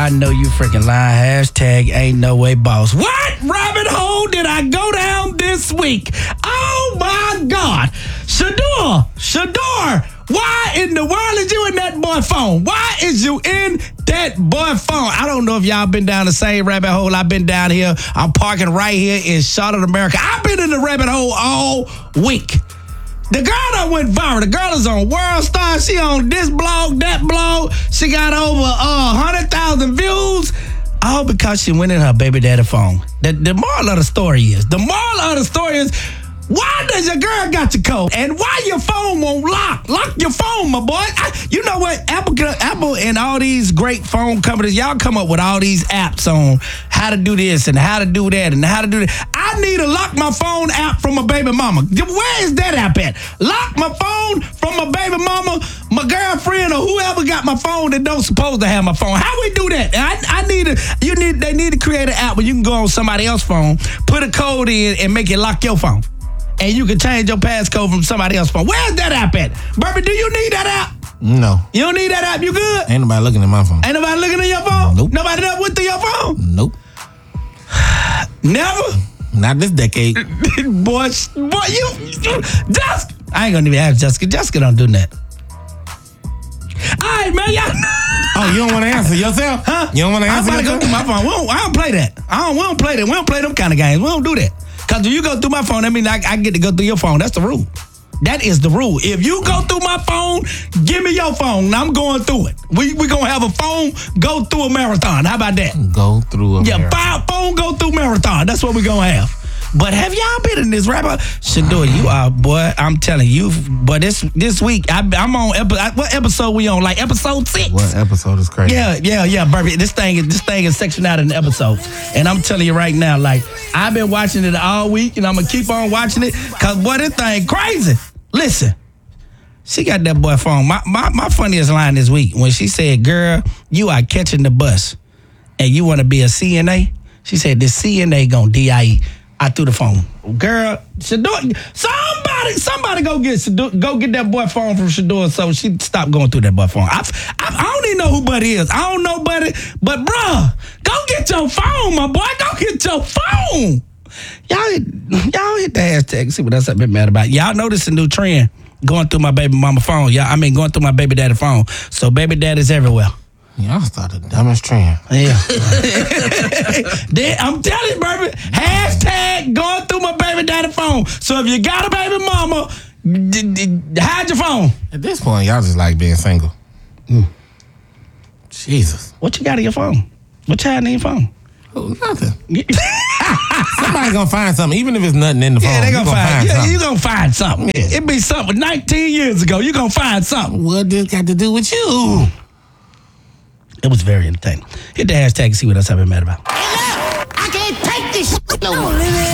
I know you freaking lying. Hashtag ain't no way boss. What rabbit hole did I go down this week? Oh my God. Shador, why in the world is you in that boy phone? Why is you in that boy phone? I don't know if y'all been down the same rabbit hole I've been down here. I'm parking right here in Charlotte, America. I've been in the rabbit hole all week. The girl that went viral. The girl is on World Star. She on this blog, that blog. She got over 100,000 views. All because she went in her baby daddy phone. The moral of the story is, why does your girl got your code? And why your phone won't lock? Lock your phone, my boy. You know what? Apple and all these great phone companies, y'all come up with all these apps on how to do this and how to do that and how to do that. I need a lock my phone app from my baby mama. Where is that app at? Lock my phone from my baby mama, my girlfriend, or whoever got my phone that don't supposed to have my phone. How we do that? They need to create an app where you can go on somebody else's phone, put a code in, and make it lock your phone. And you can change your passcode from somebody else's phone. Where's that app at? Burby, do you need that app? No. You don't need that app? You good? Ain't nobody looking at my phone. Ain't nobody looking at your phone? Nope. Nobody that went through your phone? Nope. Never? Not this decade. Boy, you Jessica. I ain't gonna even ask Jessica. Jessica don't do that. All right, man, y'all. Oh, you don't want to answer yourself? Huh? You don't want to answer I'm yourself? go through my phone. I don't play that. We don't play that. We don't play them kind of games. We don't do that. Because when you go through my phone, that means I get to go through your phone. That's the rule. That is the rule. If you go through my phone, give me your phone, and I'm going through it. We going to have a phone go through a marathon. How about that? Go through a marathon. Phone go through marathon. That's what we going to have. But have y'all been in this rapper? Shador, you are, boy, I'm telling you. But this week, I'm on, what episode we on? Like episode 6? What episode is crazy? Yeah, Burby. This thing is sectioned out in episodes. And I'm telling you right now, like, I've been watching it all week, and I'm going to keep on watching it, because, boy, this thing crazy. Listen, she got that boy phone. My funniest line this week, when she said, girl, you are catching the bus, and you want to be a CNA? She said, this CNA going to DIE. I threw the phone. Girl, Shador, somebody go get that boy phone from Shador so she stop going through that boy phone. I don't even know who Buddy is. I don't know Buddy, but bruh, go get your phone, my boy. Go get your phone. Y'all hit the hashtag. See what else I've been mad about. Y'all notice a new trend going through my baby mama phone. Going through my baby daddy phone. So baby daddy's everywhere. Y'all started the dumbest trend. Yeah. I'm telling you, baby, hashtag going through my baby daddy phone. So if you got a baby mama, hide your phone. At this point, y'all just like being single. Jesus. What you got in your phone? What you had in your phone? Oh, nothing. Somebody's gonna find something, even if it's nothing in the phone. Yeah, they're gonna find something. You're gonna find something. Yeah. It be something 19 years ago. You're gonna find something. What this got to do with you? It was very entertaining. Hit the hashtag and see what else I've been mad about. I can't take this no more.